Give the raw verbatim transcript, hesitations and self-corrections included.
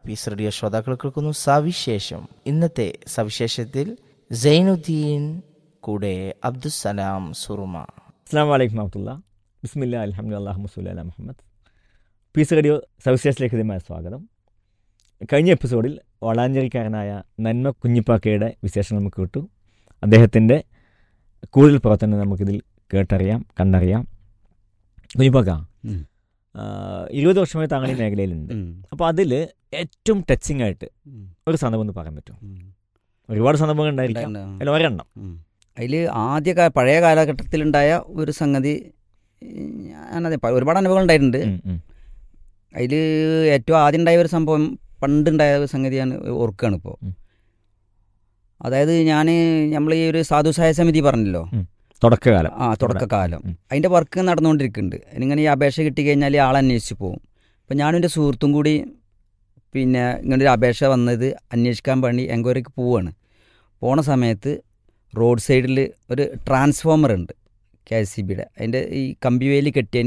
Piece radio ശ്രോതാക്കൾ കേൾക്കുന്നു സവിശേഷം. ഇന്നത്തെ സവിശേഷത്തിൽ സൈനുദ്ദീൻ കൂടെ അബ്ദുസലാം സുറുമ. അസ്സലാമു അലൈക്കും വറഹ്മത്തുള്ളാ. ബിസ്മില്ലാ അൽഹംദുലില്ലാഹി വസ്സലാത്തു അലാ മുഹമ്മദ്. പീസ് റേഡിയോ സവിശേഷത്തിലേക്ക് ഇതുമായി സ്വാഗതം. കഴിഞ്ഞ എപ്പിസോഡിൽ വളാഞ്ചേരിക്കാരനായ നന്മ കുഞ്ഞിപ്പാക്കയുടെ വിശേഷം നമുക്ക് കിട്ടു. അദ്ദേഹത്തിൻ്റെ കൂടുതൽ പ്രവർത്തനം നമുക്കിതിൽ കേട്ടറിയാം, കണ്ടറിയാം. കുഞ്ഞിപ്പാക്ക, ഇരുപത് വർഷമായി താങ്കൾ ഈ മേഖലയിലുണ്ട്. അപ്പോൾ അതിൽ ഏറ്റവും ടച്ചിങ് ആയിട്ട് ഒരു സന്ദർഭം ഒന്ന് പറയാൻ പറ്റുമോ? ഒരുപാട് സന്ദർഭങ്ങൾ ഉണ്ടായിരിക്കാം, അതിൽ ഒരെണ്ണം. അതിൽ ആദ്യ പഴയ കാലഘട്ടത്തിലുണ്ടായ ഒരു സംഗതി, ഞാനത് ഒരുപാട് അനുഭവങ്ങൾ ഉണ്ടായിട്ടുണ്ട്. അതിൽ ഏറ്റവും ആദ്യം ഉണ്ടായ ഒരു സംഭവം, പണ്ടുണ്ടായ ഒരു സംഗതി ഞാൻ ഓർക്കുകയാണ് ഇപ്പോൾ. അതായത് ഞാൻ നമ്മൾ ഈ ഒരു സാധു സഹായ സമിതി പറഞ്ഞല്ലോ, തുടക്കകാലം ആ തുടക്കകാലം അതിൻ്റെ വർക്ക് നടന്നുകൊണ്ടിരിക്കുന്നുണ്ട്. ഇങ്ങനെ ഈ അപേക്ഷ കിട്ടിക്കഴിഞ്ഞാൽ ആൾ അന്വേഷിച്ച് പോകും. അപ്പം ഞാനും എൻ്റെ സുഹൃത്തും കൂടി പിന്നെ ഇങ്ങനൊരു അപേക്ഷ വന്നത് അന്വേഷിക്കാൻ വേണ്ടി എൻക്വയറിക്ക് പോവുകയാണ്. പോണ സമയത്ത് റോഡ് സൈഡിൽ ഒരു ട്രാൻസ്ഫോമർ ഉണ്ട്, കെ എസ് സി ബിയുടെ. അതിൻ്റെ ഈ കമ്പി വേലി കെട്ടിയതിൻ്റെ